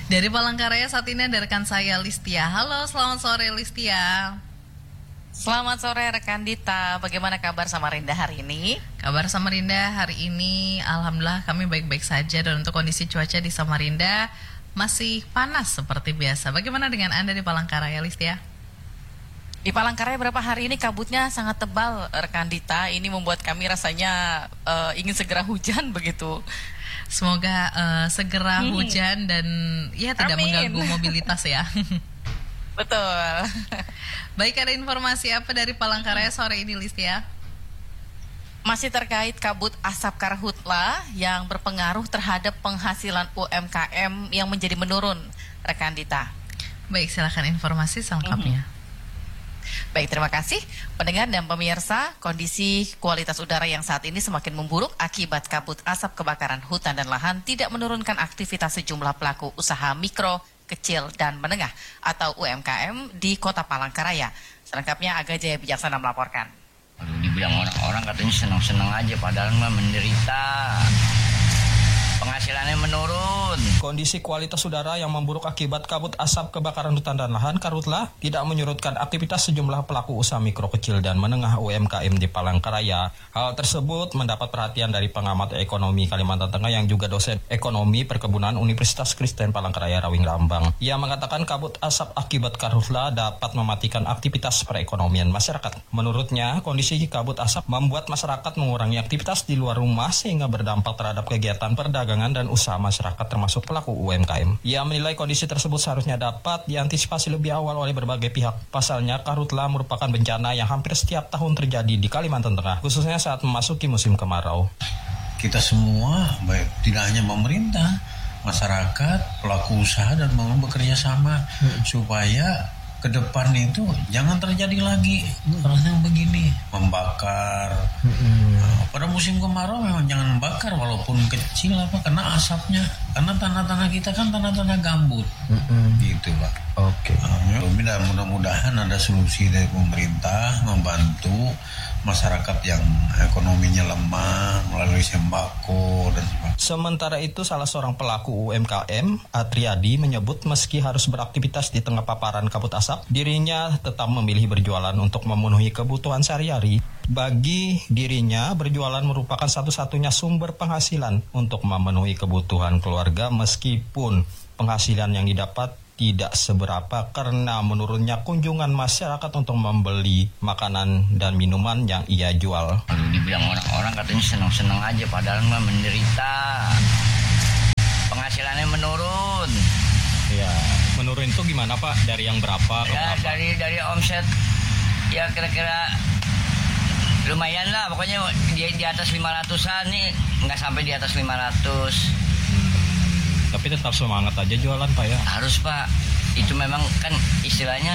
Dari Palangkaraya saat ini ada rekan saya Listia. Halo, selamat sore Listia. Selamat sore rekan Dita, bagaimana kabar Samarinda hari ini? Kabar Samarinda hari ini, alhamdulillah kami baik-baik saja. Dan untuk kondisi cuaca di Samarinda masih panas seperti biasa. Bagaimana dengan Anda di Palangkaraya, Listia? Di Palangkaraya berapa hari ini kabutnya sangat tebal rekan Dita. Ini membuat kami rasanya ingin segera hujan begitu. Semoga segera hujan dan ya tidak mengganggu mobilitas ya. Betul. Baik, ada informasi apa dari Palangkaraya sore ini, Listia? Masih terkait kabut asap karhutla yang berpengaruh terhadap penghasilan UMKM yang menjadi menurun, rekan Dita. Baik, silakan informasi selengkapnya. Baik, terima kasih pendengar dan pemirsa. Kondisi kualitas udara yang saat ini semakin memburuk akibat kabut asap kebakaran hutan dan lahan tidak menurunkan aktivitas sejumlah pelaku usaha mikro, kecil, dan menengah atau UMKM di Kota Palangkaraya. Selengkapnya Aga Jaya Bijaksana melaporkan. Dibilang orang-orang katanya senang-senang aja, padahal mah menderita. Penghasilannya menurun. Kondisi kualitas udara yang memburuk akibat kabut asap kebakaran hutan dan lahan karhutla tidak menyurutkan aktivitas sejumlah pelaku usaha mikro kecil dan menengah UMKM di Palangkaraya. Hal tersebut mendapat perhatian dari pengamat ekonomi Kalimantan Tengah yang juga dosen ekonomi perkebunan Universitas Kristen Palangkaraya Rawing Rambang. Ia mengatakan kabut asap akibat karhutla dapat mematikan aktivitas perekonomian masyarakat. Menurutnya, kondisi kabut asap membuat masyarakat mengurangi aktivitas di luar rumah sehingga berdampak terhadap kegiatan perdagangan dan usaha masyarakat termasuk pelaku UMKM. Ia menilai kondisi tersebut seharusnya dapat diantisipasi lebih awal oleh berbagai pihak. Pasalnya, karhutla merupakan bencana yang hampir setiap tahun terjadi di Kalimantan Tengah, khususnya saat memasuki musim kemarau. Kita semua, baik tidak hanya pemerintah, masyarakat, pelaku usaha dan mau bekerja sama supaya ke depan itu jangan terjadi lagi hal yang begini, membakar. Pada musim kemarau memang jangan membakar walaupun kecil karena asapnya, karena tanah-tanah kita kan tanah-tanah gambut. Gitu Pak. Oke. Mudah-mudahan ada solusi dari pemerintah membantu masyarakat yang ekonominya lemah melalui sembako dan sebagainya. Sementara itu, salah seorang pelaku UMKM, Atriadi, menyebut meski harus beraktivitas di tengah paparan kabut asap, dirinya tetap memilih berjualan untuk memenuhi kebutuhan sehari-hari. Bagi dirinya, berjualan merupakan satu-satunya sumber penghasilan untuk memenuhi kebutuhan keluarga meskipun penghasilan yang didapat tidak seberapa karena menurunnya kunjungan masyarakat untuk membeli makanan dan minuman yang ia jual. Dibilang orang-orang katanya senang-senang aja, padahal mah menderita. Penghasilannya menurun. Ya, menurun itu gimana Pak? Dari yang berapa ke Ya, berapa? dari omset ya kira-kira lumayan lah, pokoknya di atas 500-an nih, nggak sampai di atas 500. Tapi tetap semangat aja jualan Pak ya? Harus Pak, itu memang kan istilahnya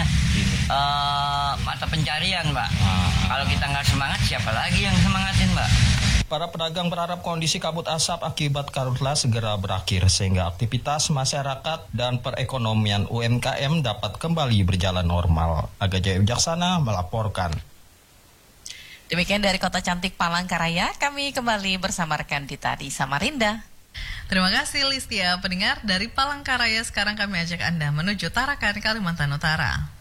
mata pencarian Pak. Kalau kita nggak semangat, siapa lagi yang semangatin Pak? Para pedagang berharap kondisi kabut asap akibat karhutla segera berakhir sehingga aktivitas masyarakat dan perekonomian UMKM dapat kembali berjalan normal. Aga Jaya Bijaksana melaporkan. Demikian dari Kota Cantik Palangkaraya, kami kembali bersama rekan Dita di Samarinda. Terima kasih Listia. Pendengar dari Palangkaraya, sekarang kami ajak Anda menuju Tarakan, Kalimantan Utara.